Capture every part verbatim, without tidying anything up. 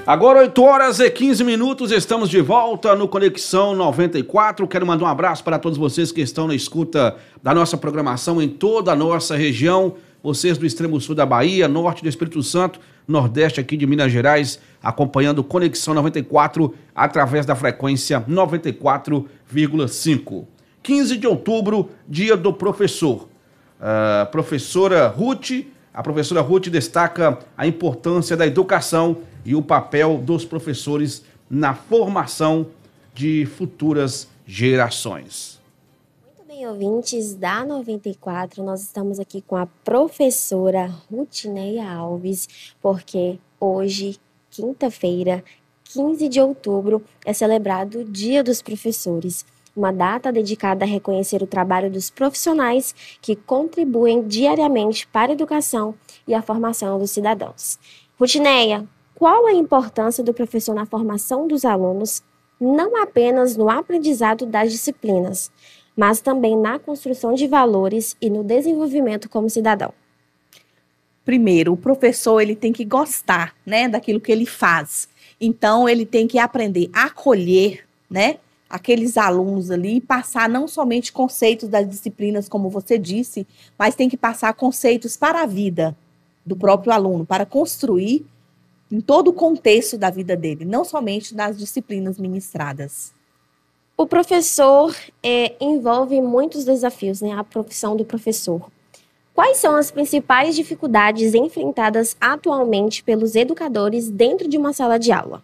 Agora oito horas e quinze minutos, estamos de volta no Conexão noventa e quatro. Quero mandar um abraço para todos vocês que estão na escuta da nossa programação em toda a nossa região. Vocês do extremo sul da Bahia, norte do Espírito Santo, nordeste aqui de Minas Gerais, acompanhando Conexão noventa e quatro através da frequência noventa e quatro vírgula cinco. quinze de outubro, dia do professor. Uh, professora Ruth, a professora Ruth destaca a importância da educação e o papel dos professores na formação de futuras gerações. Muito bem, ouvintes da noventa e quatro, nós estamos aqui com a professora Rutineia Alves, porque hoje, quinta-feira, quinze de outubro, é celebrado o Dia dos Professores, uma data dedicada a reconhecer o trabalho dos profissionais que contribuem diariamente para a educação e a formação dos cidadãos. Rutineia, qual a importância do professor na formação dos alunos, não apenas no aprendizado das disciplinas, mas também na construção de valores e no desenvolvimento como cidadão? Primeiro, o professor ele tem que gostar, né, daquilo que ele faz. Então, ele tem que aprender a acolher, né, aqueles alunos ali e passar não somente conceitos das disciplinas, como você disse, mas tem que passar conceitos para a vida do próprio aluno, para construir em todo o contexto da vida dele, não somente nas disciplinas ministradas. O professor é, envolve muitos desafios, né? A profissão do professor. Quais são as principais dificuldades enfrentadas atualmente pelos educadores dentro de uma sala de aula?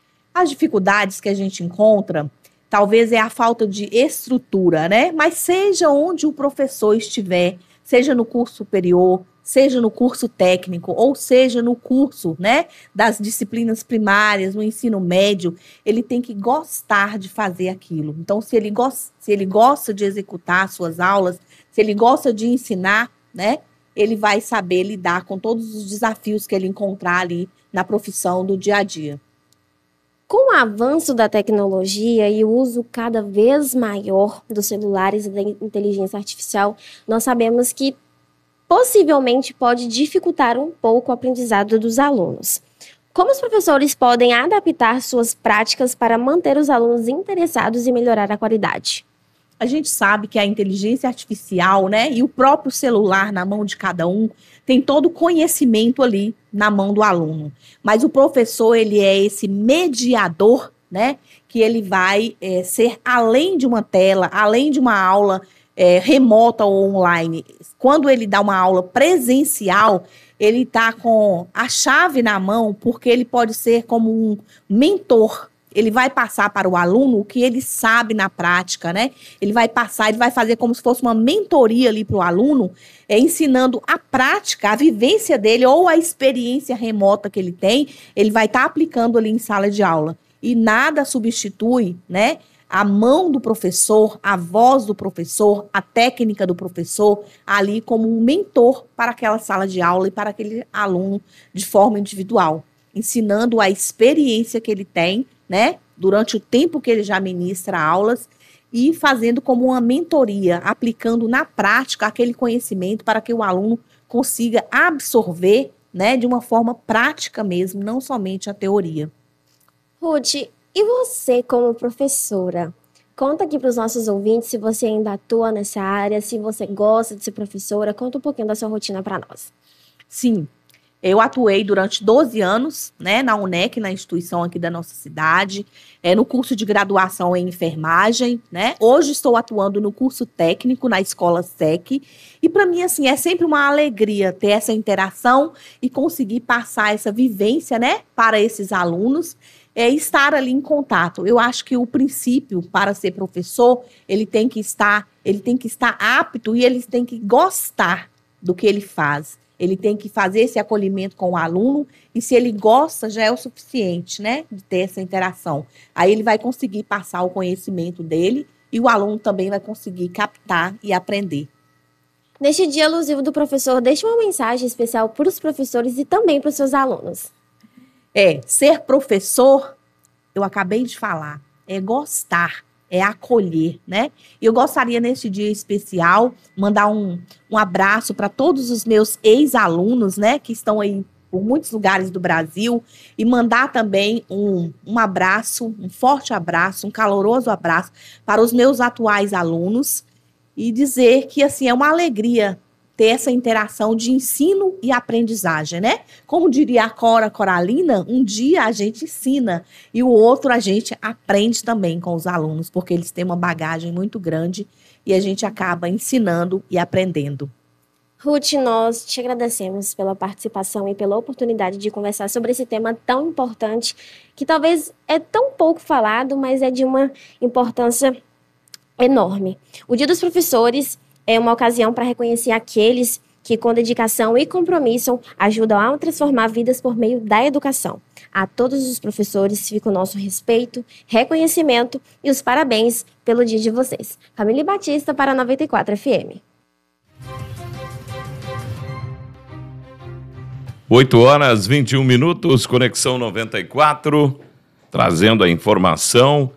As dificuldades que a gente encontra, talvez é a falta de estrutura, né? Mas seja onde o professor estiver, seja no curso superior, seja no curso técnico, ou seja no curso, né, das disciplinas primárias, no ensino médio, ele tem que gostar de fazer aquilo. Então, se ele, go- se ele gosta de executar suas aulas, se ele gosta de ensinar, né, ele vai saber lidar com todos os desafios que ele encontrar ali na profissão do dia a dia. Com o avanço da tecnologia e o uso cada vez maior dos celulares e da inteligência artificial, nós sabemos que possivelmente pode dificultar um pouco o aprendizado dos alunos. Como os professores podem adaptar suas práticas para manter os alunos interessados e melhorar a qualidade? A gente sabe que a inteligência artificial, né, e o próprio celular na mão de cada um, tem todo o conhecimento ali na mão do aluno. Mas o professor, ele é esse mediador, né, que ele vai é, ser além de uma tela, além de uma aula é, remota ou online. Quando ele dá uma aula presencial, ele está com a chave na mão, porque ele pode ser como um mentor. Ele vai passar para o aluno o que ele sabe na prática, né? Ele vai passar, ele vai fazer como se fosse uma mentoria ali para o aluno, é, ensinando a prática, a vivência dele ou a experiência remota que ele tem, ele vai estar tá aplicando ali em sala de aula. E nada substitui, né, a mão do professor, a voz do professor, a técnica do professor, ali como um mentor para aquela sala de aula e para aquele aluno de forma individual, ensinando a experiência que ele tem, né, durante o tempo que ele já ministra aulas e fazendo como uma mentoria, aplicando na prática aquele conhecimento para que o aluno consiga absorver, né, de uma forma prática mesmo, não somente a teoria. Ruth, e você como professora? Conta aqui para os nossos ouvintes se você ainda atua nessa área, se você gosta de ser professora, conta um pouquinho da sua rotina para nós. Sim. Eu atuei durante doze anos, né, na UNEC, na instituição aqui da nossa cidade, é, no curso de graduação em enfermagem, né? Hoje estou atuando no curso técnico na escola S E C. E para mim, assim, é sempre uma alegria ter essa interação e conseguir passar essa vivência, né, para esses alunos, é, estar ali em contato. Eu acho que o princípio para ser professor, ele tem que estar, ele tem que estar apto e ele tem que gostar do que ele faz. Ele tem que fazer esse acolhimento com o aluno e se ele gosta, já é o suficiente, né, de ter essa interação. Aí ele vai conseguir passar o conhecimento dele e o aluno também vai conseguir captar e aprender. Neste dia alusivo do professor, deixe uma mensagem especial para os professores e também para os seus alunos. É, ser professor, eu acabei de falar, é gostar. É acolher, né? E eu gostaria, neste dia especial, mandar um, um abraço para todos os meus ex-alunos, né? Que estão aí por muitos lugares do Brasil e mandar também um, um abraço, um forte abraço, um caloroso abraço para os meus atuais alunos e dizer que, assim, é uma alegria ter essa interação de ensino e aprendizagem, né? Como diria a Cora Coralina, um dia a gente ensina e o outro a gente aprende também com os alunos, porque eles têm uma bagagem muito grande e a gente acaba ensinando e aprendendo. Ruth, nós te agradecemos pela participação e pela oportunidade de conversar sobre esse tema tão importante, que talvez é tão pouco falado, mas é de uma importância enorme. O Dia dos Professores é uma ocasião para reconhecer aqueles que, com dedicação e compromisso, ajudam a transformar vidas por meio da educação. A todos os professores fica o nosso respeito, reconhecimento e os parabéns pelo dia de vocês. Camille Batista para a noventa e quatro F M. oito horas e vinte e um minutos, Conexão noventa e quatro, trazendo a informação.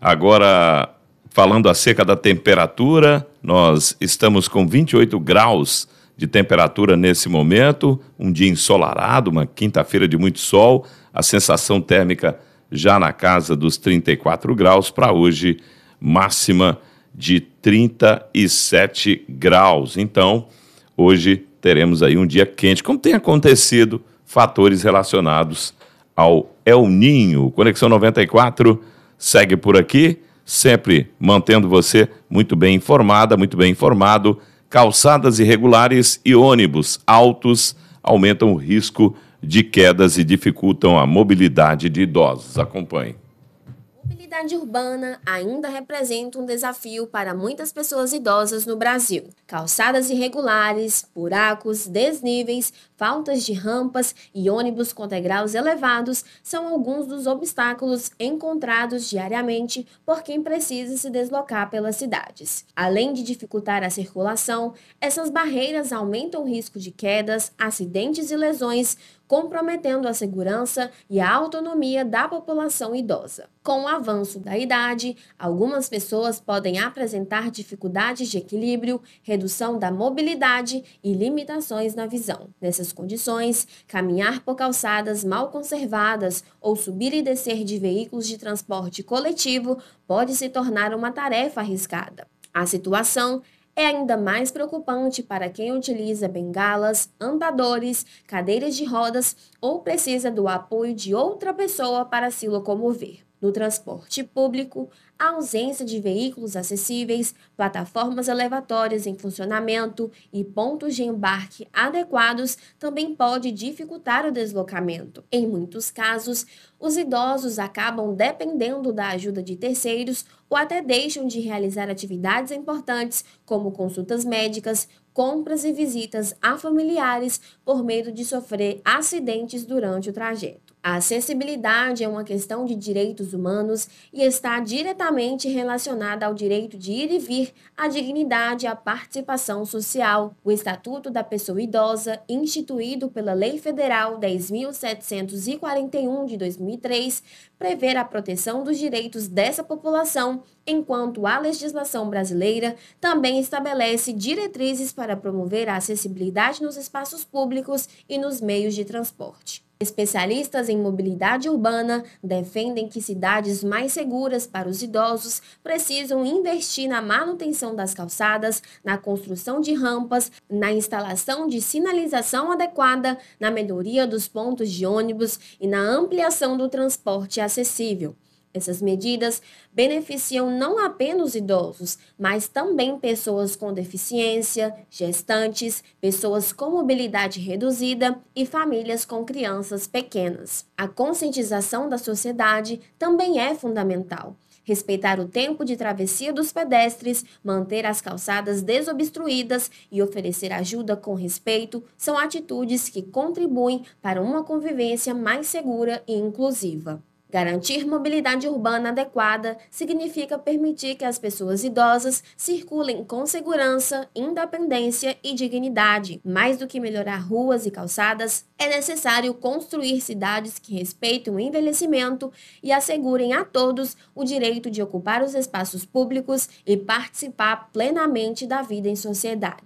Agora, falando acerca da temperatura, nós estamos com vinte e oito graus de temperatura nesse momento, um dia ensolarado, uma quinta-feira de muito sol, a sensação térmica já na casa dos trinta e quatro graus, para hoje, máxima de trinta e sete graus. Então, hoje teremos aí um dia quente, como tem acontecido, fatores relacionados ao El Ninho. Conexão noventa e quatro segue por aqui, sempre mantendo você muito bem informada, muito bem informado. Calçadas irregulares e ônibus altos aumentam o risco de quedas e dificultam a mobilidade de idosos. Acompanhe. Mobilidade urbana ainda representa um desafio para muitas pessoas idosas no Brasil. Calçadas irregulares, buracos, desníveis, faltas de rampas e ônibus com degraus elevados são alguns dos obstáculos encontrados diariamente por quem precisa se deslocar pelas cidades. Além de dificultar a circulação, essas barreiras aumentam o risco de quedas, acidentes e lesões, comprometendo a segurança e a autonomia da população idosa. Com o avanço da idade, algumas pessoas podem apresentar dificuldades de equilíbrio, redução da mobilidade e limitações na visão. Nessas condições, caminhar por calçadas mal conservadas ou subir e descer de veículos de transporte coletivo pode se tornar uma tarefa arriscada. A situação é ainda mais preocupante para quem utiliza bengalas, andadores, cadeiras de rodas ou precisa do apoio de outra pessoa para se locomover. No transporte público, a ausência de veículos acessíveis, plataformas elevatórias em funcionamento e pontos de embarque adequados também pode dificultar o deslocamento. Em muitos casos, os idosos acabam dependendo da ajuda de terceiros ou até deixam de realizar atividades importantes como consultas médicas, compras e visitas a familiares por medo de sofrer acidentes durante o trajeto. A acessibilidade é uma questão de direitos humanos e está diretamente relacionada ao direito de ir e vir, à dignidade e à participação social. O Estatuto da Pessoa Idosa, instituído pela Lei Federal dez mil setecentos e quarenta e um de dois mil e três, prevê a proteção dos direitos dessa população, enquanto a legislação brasileira também estabelece diretrizes para promover a acessibilidade nos espaços públicos e nos meios de transporte. Especialistas em mobilidade urbana defendem que cidades mais seguras para os idosos precisam investir na manutenção das calçadas, na construção de rampas, na instalação de sinalização adequada, na melhoria dos pontos de ônibus e na ampliação do transporte acessível. Essas medidas beneficiam não apenas idosos, mas também pessoas com deficiência, gestantes, pessoas com mobilidade reduzida e famílias com crianças pequenas. A conscientização da sociedade também é fundamental. Respeitar o tempo de travessia dos pedestres, manter as calçadas desobstruídas e oferecer ajuda com respeito são atitudes que contribuem para uma convivência mais segura e inclusiva. Garantir mobilidade urbana adequada significa permitir que as pessoas idosas circulem com segurança, independência e dignidade. Mais do que melhorar ruas e calçadas, é necessário construir cidades que respeitem o envelhecimento e assegurem a todos o direito de ocupar os espaços públicos e participar plenamente da vida em sociedade.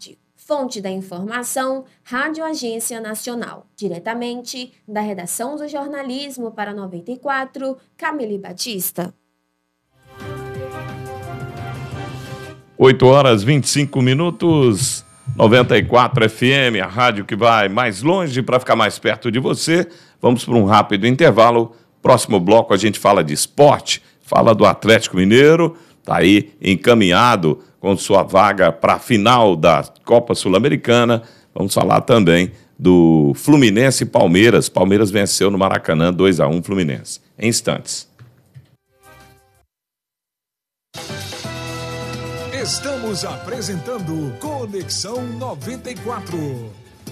Fonte da informação, Rádio Agência Nacional. Diretamente da redação do jornalismo para noventa e quatro, Camille Batista. oito horas e vinte e cinco minutos, noventa e quatro F M, a rádio que vai mais longe para ficar mais perto de você. Vamos para um rápido intervalo. Próximo bloco a gente fala de esporte, fala do Atlético Mineiro, está aí encaminhado com sua vaga para a final da Copa Sul-Americana. Vamos falar também do Fluminense e Palmeiras. Palmeiras venceu no Maracanã dois a um Fluminense. Em instantes. Estamos apresentando Conexão noventa e quatro.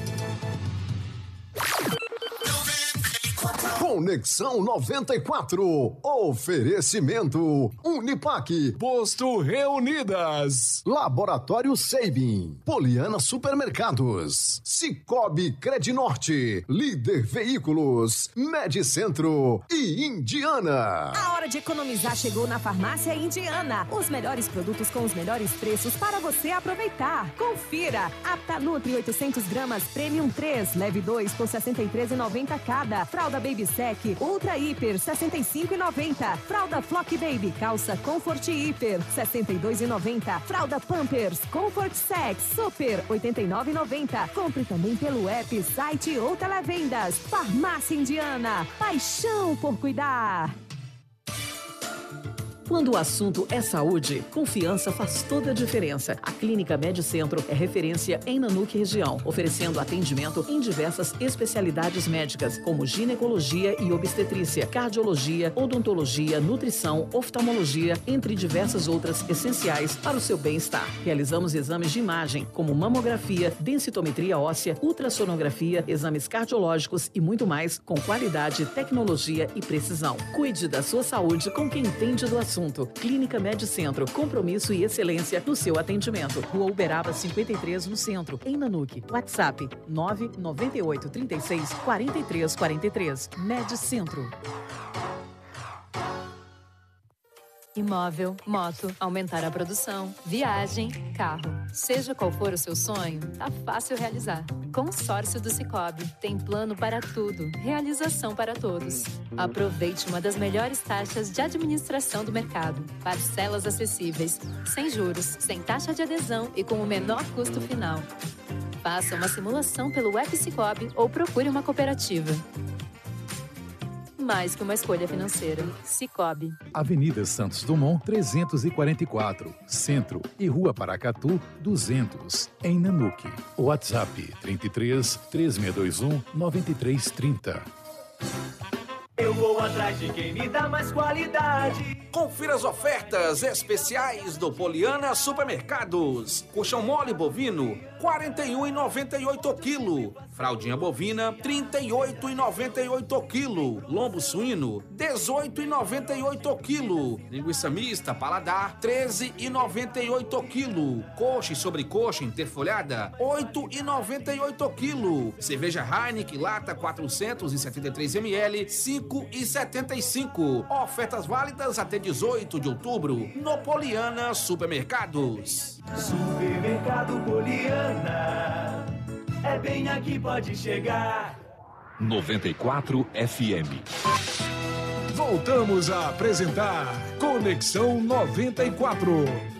Conexão noventa e quatro. Oferecimento Unipaque, Posto Reunidas, Laboratório Seibin, Poliana Supermercados, Cicobi Credinorte, Líder Veículos, Medicentro e Indiana. A hora de economizar chegou na Farmácia Indiana. Os melhores produtos com os melhores preços para você aproveitar. Confira. Aptanutri oitocentos gramas Premium três, leve dois por sessenta e três reais e noventa centavos cada. Fralda Baby Sec Ultra Hiper sessenta e cinco reais e noventa centavos. Fralda Flock Baby Calça Comfort Hiper sessenta e dois reais e noventa centavos. Fralda Pampers Comfort Sex Super oitenta e nove reais e noventa centavos. Compre também pelo app, site ou televendas. Farmácia Indiana. Paixão por cuidar. Quando o assunto é saúde, confiança faz toda a diferença. A Clínica Medicentro é referência em Nanuque região, oferecendo atendimento em diversas especialidades médicas, como ginecologia e obstetrícia, cardiologia, odontologia, nutrição, oftalmologia, entre diversas outras essenciais para o seu bem-estar. Realizamos exames de imagem, como mamografia, densitometria óssea, ultrassonografia, exames cardiológicos e muito mais, com qualidade, tecnologia e precisão. Cuide da sua saúde com quem entende do assunto. Clínica Medicentro, compromisso e excelência no seu atendimento. Rua Uberaba cinquenta e três, no centro, em Nanuque. WhatsApp nove nove oito, três seis, quatro três quatro três. Medicentro. Imóvel, moto, aumentar a produção, viagem, carro. Seja qual for o seu sonho, tá fácil realizar. Consórcio do Sicoob. Tem plano para tudo. Realização para todos. Aproveite uma das melhores taxas de administração do mercado. Parcelas acessíveis, sem juros, sem taxa de adesão e com o menor custo final. Faça uma simulação pelo app Sicoob ou procure uma cooperativa. Mais que uma escolha financeira. Sicoob. Avenida Santos Dumont, trezentos e quarenta e quatro, Centro, e Rua Paracatu, duzentos, em Nanuque. WhatsApp trinta e três, três seis dois um, nove três três zero. Eu vou atrás de quem me dá mais qualidade. Confira as ofertas especiais do Poliana Supermercados. Colchão mole bovino, quarenta e um reais e noventa e oito centavos quilo. Fraldinha bovina, trinta e oito reais e noventa e oito centavos quilo. Lombo suíno, dezoito reais e noventa e oito centavos quilo. Linguiça mista paladar, treze reais e noventa e oito centavos quilo. Coxa e sobrecoxa interfolhada, oito reais e noventa e oito centavos quilo. Cerveja Heineken lata quatrocentos e setenta e três mililitros, cinco reais e setenta e cinco centavos. Ofertas válidas até dezoito de outubro no Poliana Supermercados. Supermercado Poliana, é bem aqui, pode chegar. noventa e quatro F M. Voltamos a apresentar Conexão noventa e quatro.